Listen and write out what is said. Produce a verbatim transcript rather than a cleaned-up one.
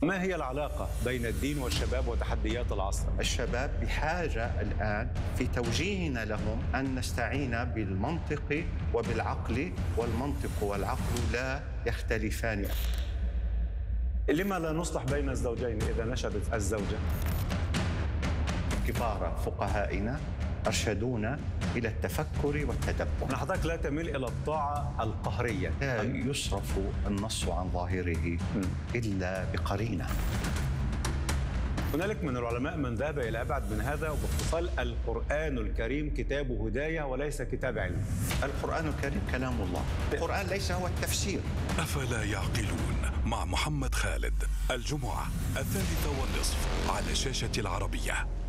ما هي العلاقة بين الدين والشباب وتحديات العصر؟ الشباب بحاجة الآن في توجيهنا لهم أن نستعين بالمنطق وبالعقل، والمنطق والعقل لا يختلفان. لما لا نصلح بين الزوجين إذا نشدت الزوجة؟ كبار فقهائنا أرشدونا إلى التفكر والتدبر. حضرتك لا تميل إلى الطاعة القهرية. لا يصرف النص عن ظاهره إلا بقرينة. هنالك من العلماء من ذهب إلى أبعد من هذا، وباختصار القرآن الكريم كتاب هداية وليس كتاب علم. القرآن الكريم كلام الله، القرآن ليس هو التفسير. أفلا يعقلون مع محمد خالد، الجمعة الثالثة والنصف على شاشة العربية.